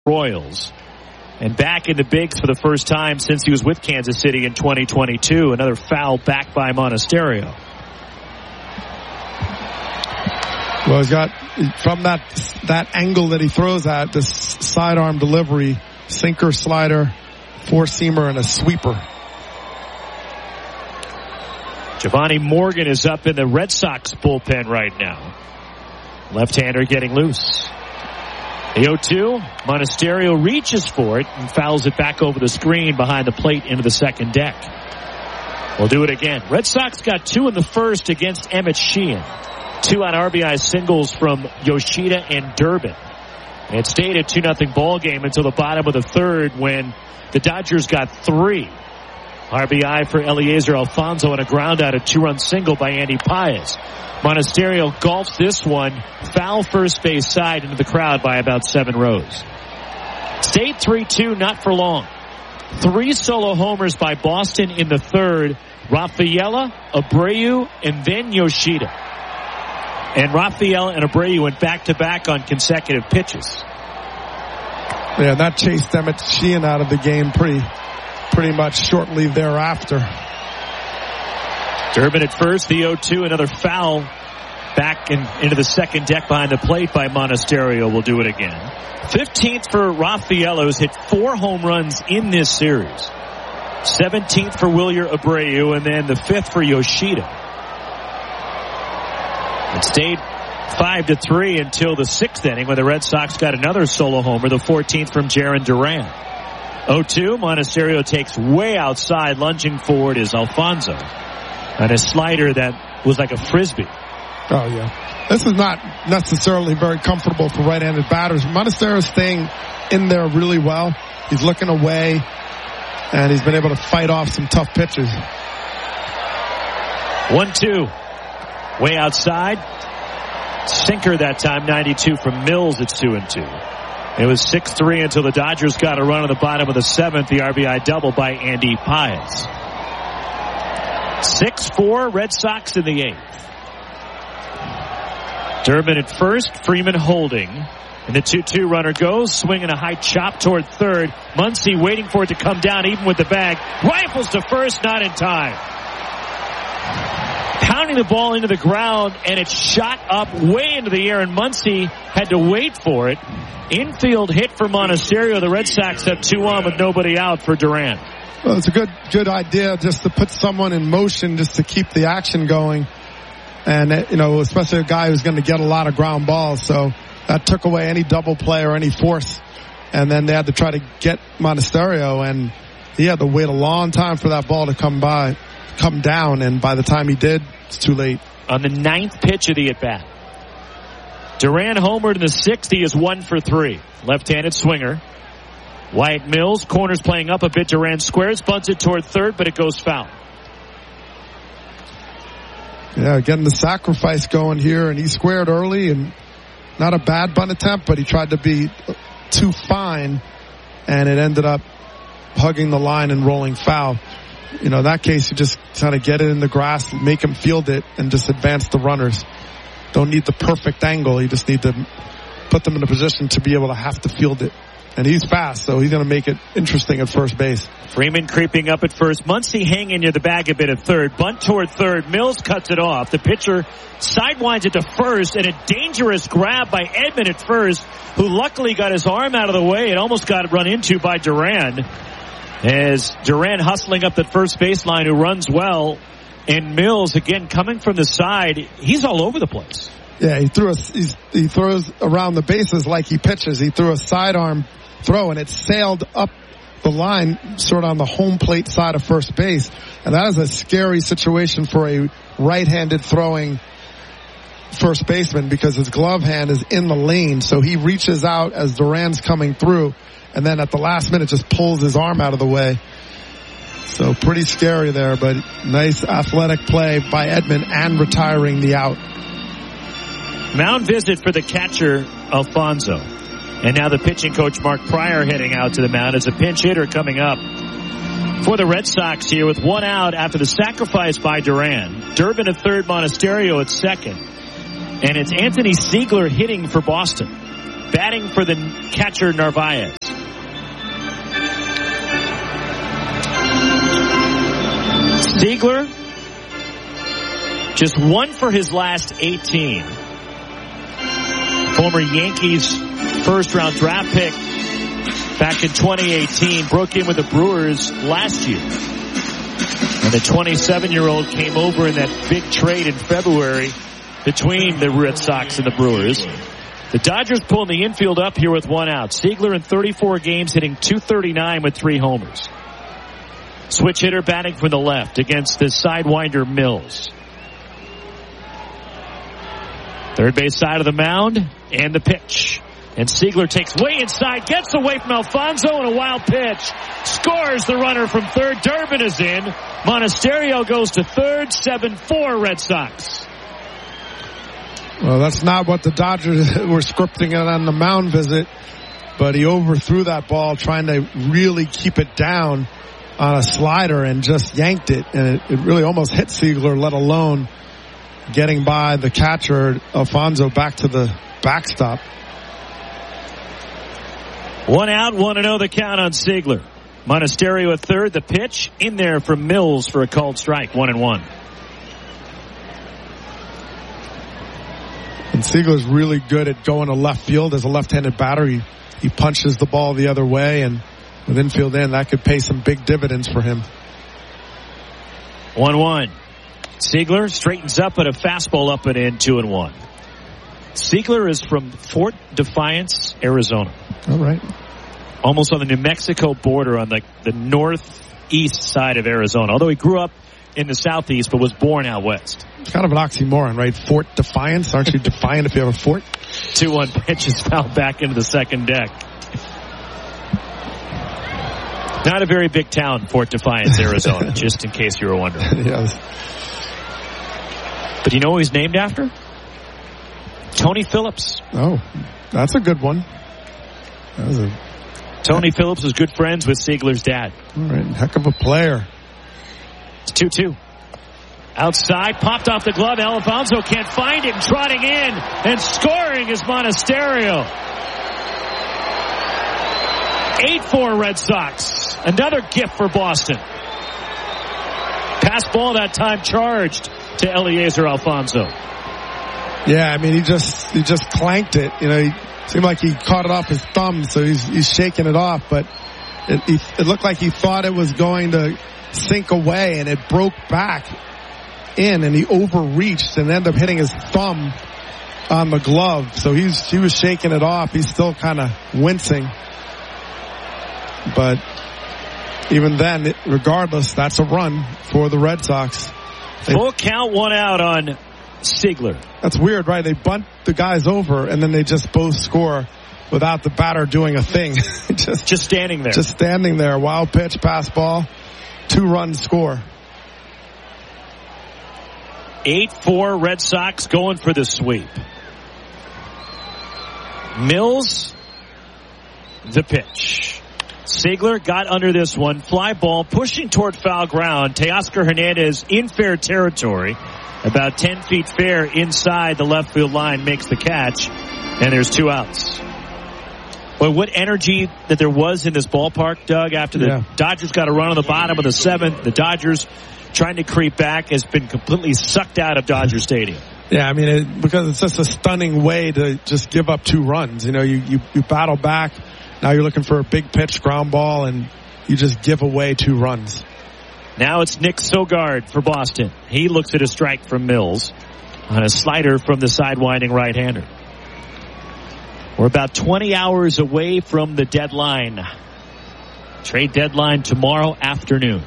Royals. And back in the bigs for the first time since he was with Kansas City in 2022. Another foul back by Monasterio. Well, he's got, from that angle that he throws at, this sidearm delivery, sinker, slider, four-seamer, and a sweeper. Giovanni Morgan is up in the Red Sox bullpen right now. Left-hander getting loose. The 0-2, Monasterio reaches for it and fouls it back over the screen behind the plate into the second deck. We'll do it again. Red Sox got 2 in the first against Emmett Sheehan. 2 on RBI singles from Yoshida and Durbin. And it stayed a 2-0 ball game until the bottom of the third when the Dodgers got 3. RBI for Eliezer Alfonso and a ground out, a 2-run single by Andy Paez. Monasterio golfs this one, foul first base side into the crowd by about 7 rows. Stayed 3-2, not for long. 3 solo homers by Boston in the third. Rafaela, Abreu, and then Yoshida. And Rafaela and Abreu went back-to-back on consecutive pitches. Yeah, that chased Emmett Sheehan out of the game pretty much shortly thereafter. Durbin at first, the 0-2, another foul back into the second deck behind the plate by Monasterio. Will do it again. 15th for Rafaela, who's hit 4 home runs in this series. 17th for Wilyer Abreu, and then the 5th for Yoshida. It stayed 5-3 until the 6th inning when the Red Sox got another solo homer, the 14th from Jarren Duran. 0-2, Monasterio takes way outside, lunging forward is Alfonso. And a slider that was like a frisbee. Oh, yeah. This is not necessarily very comfortable for right-handed batters. Monasterio's staying in there really well. He's looking away, and he's been able to fight off some tough pitches. 1-2. Way outside. Sinker that time, 92 from Mills. It's 2-2. It was 6-3 until the Dodgers got a run on the bottom of the 7th. The RBI double by Andy Paez. 6-4, Red Sox in the 8th. Durbin at first, Freeman holding. And the 2-2 runner goes, swinging a high chop toward third. Muncy waiting for it to come down even with the bag. Rifles to first, not in time. Pounding the ball into the ground, and it shot up way into the air, and Muncy had to wait for it. Infield hit for Monasterio. The Red Sox have 2 on with nobody out for Duran. Well, it's a good idea just to put someone in motion just to keep the action going. And, especially a guy who's going to get a lot of ground balls. So that took away any double play or any force. And then they had to try to get Monasterio, and he had to wait a long time for that ball to come down. And by the time he did, it's too late. On the 9th pitch of the at-bat. Duran homered in the 6th. He is 1 for 3. Left-handed swinger. Wyatt Mills, corners playing up a bit. Duran squares, bunts it toward third, but it goes foul. Yeah, getting the sacrifice going here, and he squared early, and not a bad bunt attempt, but he tried to be too fine, and it ended up hugging the line and rolling foul. In that case, you just kind of get it in the grass, make him field it, and just advance the runners. Don't need the perfect angle. You just need to put them in a position to be able to have to field it. And he's fast, so he's going to make it interesting at first base. Freeman creeping up at first. Muncy hanging near the bag a bit at third. Bunt toward third. Mills cuts it off. The pitcher sidewinds it to first, and a dangerous grab by Edman at first, who luckily got his arm out of the way and almost got run into by Duran. As Duran hustling up the first baseline, who runs well. And Mills, again, coming from the side, he's all over the place. Yeah, he throws around the bases like he pitches. He threw a sidearm throw, and it sailed up the line sort of on the home plate side of first base. And that is a scary situation for a right-handed throwing first baseman because his glove hand is in the lane. So he reaches out as Duran's coming through, and then at the last minute just pulls his arm out of the way. So pretty scary there, but nice athletic play by Edman and retiring the out. Mound visit for the catcher, Alfonso. And now the pitching coach, Mark Pryor, heading out to the mound as a pinch hitter coming up for the Red Sox here with 1 out after the sacrifice by Duran. Durbin at third, Monasterio at second. And it's Anthony Siegler hitting for Boston. Batting for the catcher, Narvaez. Ziegler, just 1 for his last 18. Former Yankees first-round draft pick back in 2018, broke in with the Brewers last year. And the 27-year-old came over in that big trade in February between the Red Sox and the Brewers. The Dodgers pulling the infield up here with 1 out. Ziegler in 34 games hitting .239 with 3 homers. Switch hitter batting from the left against the sidewinder Mills. Third base side of the mound and the pitch. And Ziegler takes way inside, gets away from Alfonso and a wild pitch. Scores the runner from third. Durbin is in. Monasterio goes to third. 7-4 Red Sox. Well, that's not what the Dodgers were scripting it on the mound visit, but he overthrew that ball trying to really keep it down on a slider and just yanked it, and it really almost hit Ziegler, let alone getting by the catcher, Alfonso, back to the backstop. 1 out, 1-0 the count on Ziegler. Monasterio at third, the pitch in there from Mills for a called strike, 1-1. And Ziegler's really good at going to left field as a left-handed batter. He punches the ball the other way, and with infield in, that could pay some big dividends for him. 1-1. Ziegler straightens up at a fastball up and in, 2-1. Ziegler is from Fort Defiance, Arizona. All right. Almost on the New Mexico border on the northeast side of Arizona. Although he grew up in the southeast but was born out west. It's kind of an oxymoron, right? Fort Defiance. Aren't you defiant if you have a fort? 2-1 pitch is fouled back into the second deck. Not a very big town, Fort Defiance, Arizona, just in case you were wondering. Yes. But you know who he's named after? Tony Phillips. Oh, that's a good one. Tony Phillips was good friends with Ziegler's dad. All right, heck of a player. It's 2-2. Outside, popped off the glove. Alfonso can't find it. Trotting in and scoring is Monasterio. 8-4 Red Sox. Another gift for Boston. Pass ball that time charged to Eliezer Alfonso. Yeah, I mean, he just clanked it. You know, he seemed like he caught it off his thumb, so he's shaking it off. But it looked like he thought it was going to sink away, and it broke back in, and he overreached and ended up hitting his thumb on the glove. So he was shaking it off. He's still kind of wincing. But even then, regardless, that's a run for the Red Sox. Full count, 1 out on Ziegler. That's weird, right? They bunt the guys over, and then they just both score without the batter doing a thing. just standing there. Just standing there. Wild pitch, pass ball, 2-run score. 8-4 Red Sox going for the sweep. Mills, the pitch. Ziegler got under this one. Fly ball pushing toward foul ground. Teoscar Hernandez in fair territory. About 10 feet fair inside the left field line makes the catch. And there's 2 outs. Well, what energy that there was in this ballpark, Doug, after the Dodgers got a run on the bottom of the 7th. The Dodgers trying to creep back has been completely sucked out of Dodger Stadium. Yeah, I mean, because it's just a stunning way to just give up 2 runs. You know, you battle back. Now you're looking for a big pitch, ground ball, and you just give away 2 runs. Now it's Nick Sogard for Boston. He looks at a strike from Mills on a slider from the sidewinding right-hander. We're about 20 hours away from the deadline. Trade deadline tomorrow afternoon.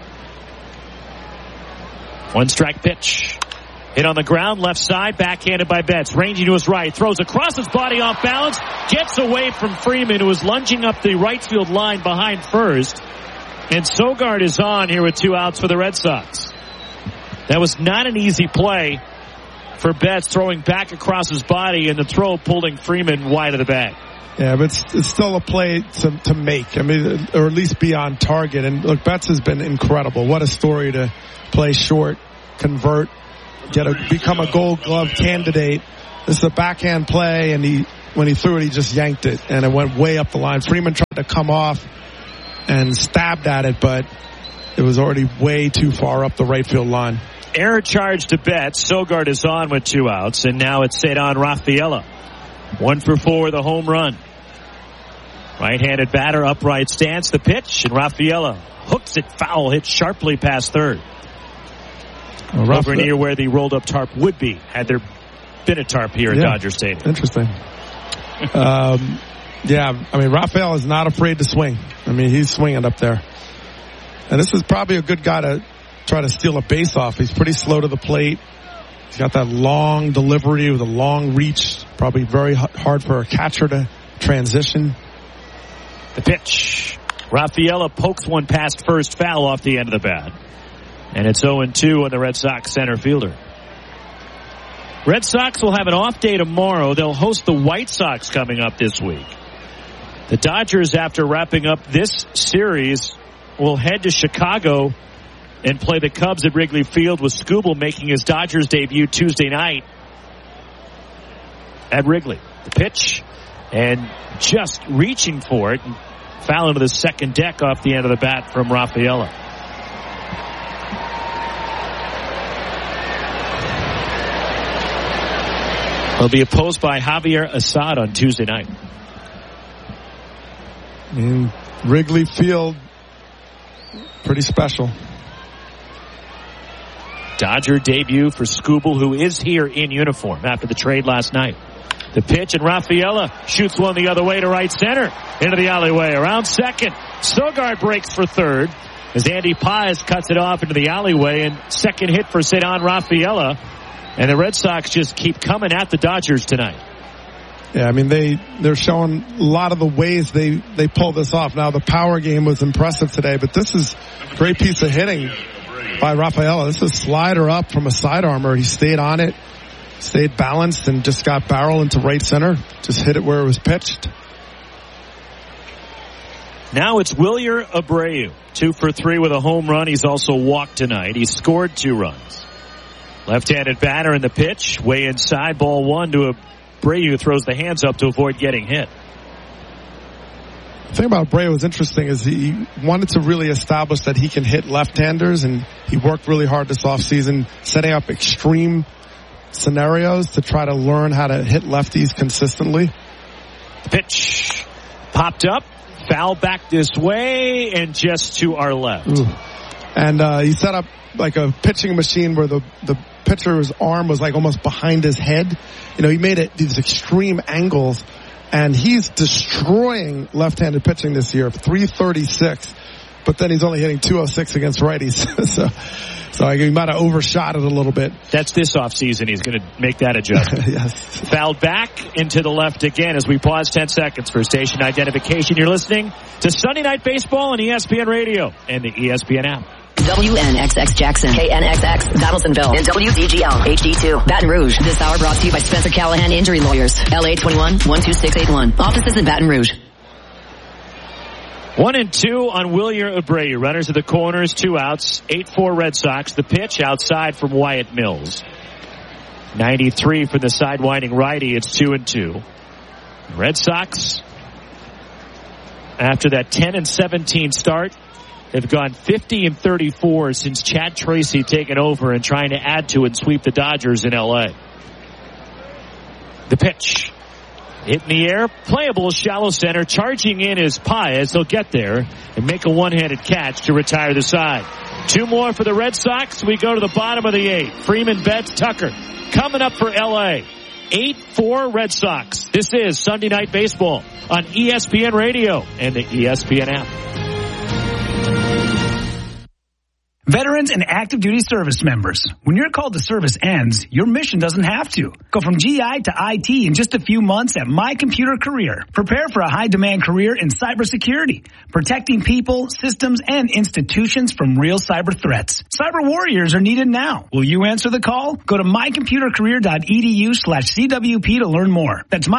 1-strike pitch. Hit on the ground, left side, backhanded by Betts. Ranging to his right, throws across his body off balance, gets away from Freeman, who was lunging up the right field line behind first. And Sogard is on here with 2 outs for the Red Sox. That was not an easy play for Betts, throwing back across his body, and the throw pulling Freeman wide of the bag. Yeah, but it's still a play to make. I mean, or at least be on target. And look, Betts has been incredible. What a story to play short, convert, become a Gold Glove candidate. This is a backhand play, and when he threw it, he just yanked it, and it went way up the line. Freeman tried to come off and stabbed at it, but it was already way too far up the right field line. Error charge to Betts. Sogard is on with 2 outs, and now it's Ceddanne Rafaela. 1 for 4 with a home run. Right-handed batter, upright stance, the pitch, and Rafaela hooks it foul, hit sharply past third. Over near where the rolled-up tarp would be, had there been a tarp here at Dodger Stadium. Interesting. Rafael is not afraid to swing. He's swinging up there. And this is probably a good guy to try to steal a base off. He's pretty slow to the plate. He's got that long delivery with a long reach. Probably very hard for a catcher to transition. The pitch. Rafaela pokes one past first, foul off the end of the bat. And it's 0-2 on the Red Sox center fielder. Red Sox will have an off day tomorrow. They'll host the White Sox coming up this week. The Dodgers, after wrapping up this series, will head to Chicago and play the Cubs at Wrigley Field, with Skubal making his Dodgers debut Tuesday night at Wrigley. The pitch, and just reaching for it, foul into the second deck off the end of the bat from Rafaela. He'll be opposed by Javier Assad on Tuesday night. Wrigley Field, pretty special. Dodger debut for Skubal, who is here in uniform after the trade last night. The pitch, and Rafaela shoots one the other way to right center. Into the alleyway, around second. Sogard breaks for third as Andy Paz cuts it off into the alleyway, and second hit for Ceddanne Rafaela. And the Red Sox just keep coming at the Dodgers tonight. Yeah, they're showing a lot of the ways they pull this off. Now, the power game was impressive today, but this is a great piece of hitting by Rafaela. This is a slider up from a sidearmer. He stayed on it, stayed balanced, and just got barrel into right center. Just hit it where it was pitched. Now it's Wilyer Abreu, 2 for 3 with a home run. He's also walked tonight. He scored 2 runs. Left-handed batter in the pitch, way inside, ball 1 to Abreu, throws the hands up to avoid getting hit. The thing about Abreu was interesting is he wanted to really establish that he can hit left-handers, and he worked really hard this offseason setting up extreme scenarios to try to learn how to hit lefties consistently. The pitch popped up, foul back this way, and just to our left. Ooh. And he set up like a pitching machine where the pitcher's arm was like almost behind his head. He made it these extreme angles, and he's destroying left-handed pitching this year, 336, but then he's only hitting 206 against righties. so he might have overshot it a little bit. That's this offseason. He's going to make that adjustment. Yes. Fouled back into the left again as we pause 10 seconds for station identification. You're listening to Sunday Night Baseball on ESPN Radio and the ESPN app. WNXX Jackson, KNXX Donaldsonville, and WDGL HD2 Baton Rouge. This hour brought to you by Spencer Callahan Injury Lawyers, LA 21-12681. Offices in Baton Rouge. 1-2 on Wilyer Abreu. Runners at the corners, 2 outs, 8-4 Red Sox. The pitch outside from Wyatt Mills. 93 for the sidewinding righty. It's 2-2. Red Sox, after that 10-17 start, they've gone 50-34 since Chad Tracy taken over and trying to add to and sweep the Dodgers in L.A. The pitch. Hit in the air. Playable shallow center. Charging in is Paez. They'll get there and make a one-handed catch to retire the side. 2 more for the Red Sox. We go to the bottom of the 8th. Freeman, Betts, Tucker coming up for L.A. 8-4 Red Sox. This is Sunday Night Baseball on ESPN Radio and the ESPN app. Veterans and active duty service members, when your call to service ends, your mission doesn't have to. Go from GI to IT in just a few months at My Computer Career. Prepare for a high-demand career in cybersecurity, protecting people, systems, and institutions from real cyber threats. Cyber warriors are needed now. Will you answer the call? Go to mycomputercareer.edu/CWP to learn more. That's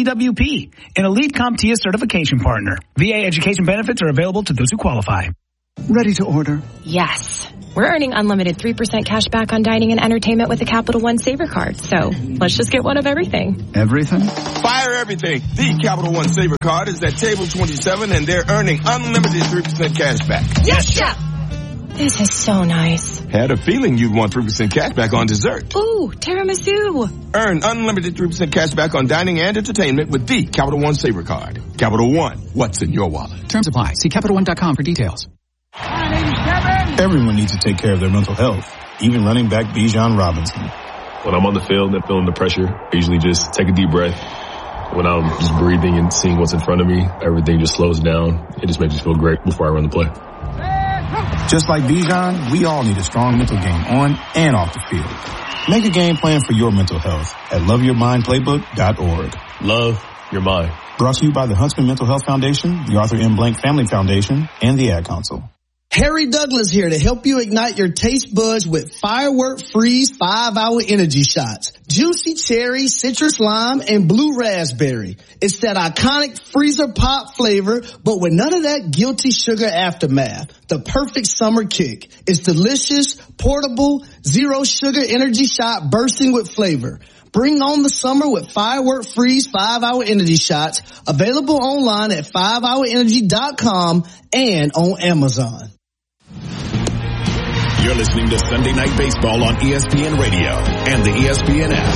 mycomputercareer.edu/CWP, an elite CompTIA certification partner. VA education benefits are available to those who qualify. Ready to order. Yes. We're earning unlimited 3% cash back on dining and entertainment with a Capital One Saver card. So let's just get one of everything. Everything? Fire everything. The Capital One Saver card is at table 27 and they're earning unlimited 3% cash back. Yes, Chef! This is so nice. Had a feeling you'd want 3% cash back on dessert. Ooh, tiramisu. Earn unlimited 3% cash back on dining and entertainment with the Capital One Saver card. Capital One, what's in your wallet? Terms apply. See CapitalOne.com for details. My name's Kevin. Everyone needs to take care of their mental health, even running back Bijan Robinson. When I'm on the field and feeling the pressure, I usually just take a deep breath. When I'm just breathing and seeing what's in front of me, everything just slows down. It just makes me feel great before I run the play. Just like Bijan, we all need a strong mental game on and off the field. Make a game plan for your mental health at loveyourmindplaybook.org. Love your mind. Brought to you by the Huntsman Mental Health Foundation, the Arthur M. Blank Family Foundation, and the Ad Council. Harry Douglas here to help you ignite your taste buds with Firework Freeze 5-Hour Energy Shots. Juicy cherry, citrus lime, and blue raspberry. It's that iconic freezer pop flavor, but with none of that guilty sugar aftermath. The perfect summer kick. It's delicious, portable, zero sugar energy shot bursting with flavor. Bring on the summer with Firework Freeze 5-Hour Energy Shots. Available online at 5hourenergy.com and on Amazon. You're listening to Sunday Night Baseball on ESPN Radio and the ESPN app.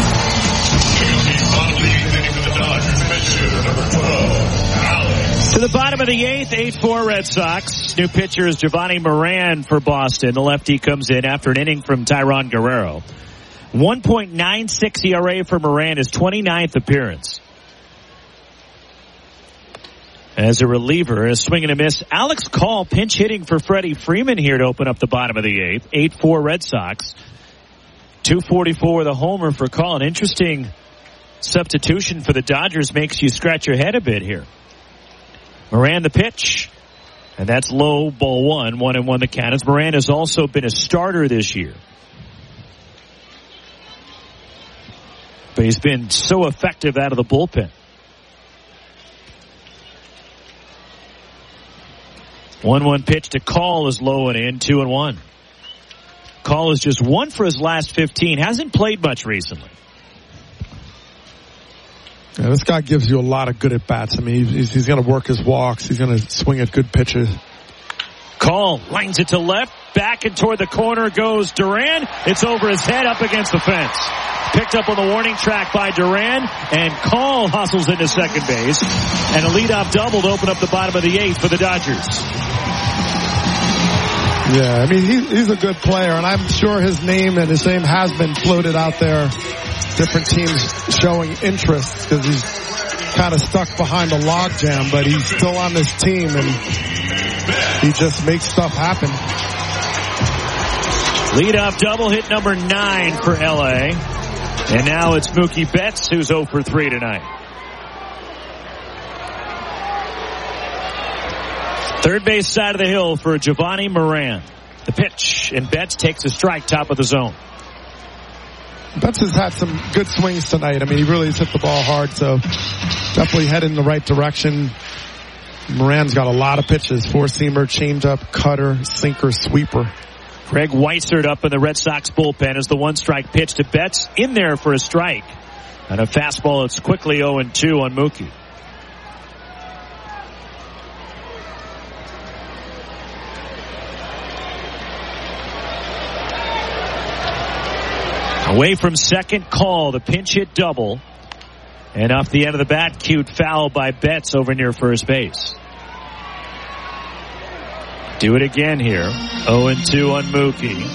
To the bottom of the eighth, 8-4 Red Sox. New pitcher is Giovanni Moran for Boston. The lefty comes in after an inning from Tyron Guerrero. 1.96 ERA for Moran, his 29th appearance. As a reliever, a swing and a miss. Alex Call pinch hitting for Freddie Freeman here to open up the bottom of the eighth. 8-4 Red Sox. 244 with a homer for Call. An interesting substitution for the Dodgers makes you scratch your head a bit here. Moran the pitch. And that's low, ball one. 1-1 the count. As Moran has also been a starter this year. But he's been so effective out of the bullpen. 1-1 pitch to Call is low and in, 2-1. Call is just 1 for his last 15. Hasn't played much recently. Yeah, this guy gives you a lot of good at-bats. I mean, he's going to work his walks. He's going to swing at good pitches. Call lines it to left. Back and toward the corner goes Duran. It's over his head up against the fence. Picked up on the warning track by Duran, and Call hustles into second base. And a leadoff double to open up the bottom of the eighth for the Dodgers. Yeah, I mean, he's a good player, and I'm sure his name has been floated out there. Different teams showing interest because he's kind of stuck behind a logjam, but he's still on this team, and he just makes stuff happen. Leadoff double hit number 9 for L.A. And now it's Mookie Betts who's 0 for 3 tonight. Third base side of the hill for Giovanni Moran. The pitch, and Betts takes a strike top of the zone. Betts has had some good swings tonight. I mean, he really has hit the ball hard, so definitely headed in the right direction. Moran's got a lot of pitches. Four-seamer, changeup, cutter, sinker, sweeper. Greg Weissert up in the Red Sox bullpen as the one-strike pitch to Betts in there for a strike. And a fastball that's quickly 0-2 on Mookie. Away from second, Call, the pinch hit double. And off the end of the bat, cued foul by Betts over near first base. Do it again here. 0-2 on Mookie.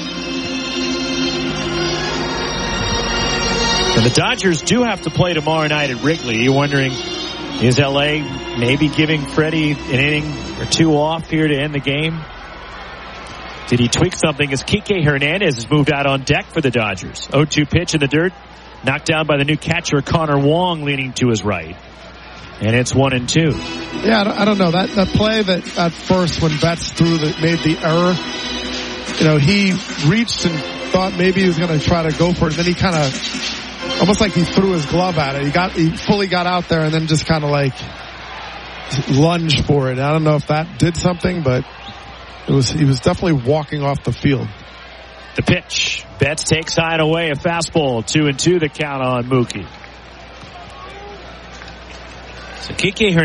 And the Dodgers do have to play tomorrow night at Wrigley. You're wondering, is L.A. maybe giving Freddie an inning or two off here to end the game? Did he tweak something as Kike Hernandez has moved out on deck for the Dodgers? 0-2 pitch in the dirt. Knocked down by the new catcher, Connor Wong, leaning to his right. And it's 1-2. Yeah, I don't know. That play that at first when Betts made the error, you know, he reached and thought maybe he was going to try to go for it. And then he kind of, almost like he threw his glove at it. He fully got out there and then just kind of like lunged for it. I don't know if that did something, but He was definitely walking off the field. The pitch. Betts takes high and away. A fastball. 2-2 the count on Mookie. So Kike Hernandez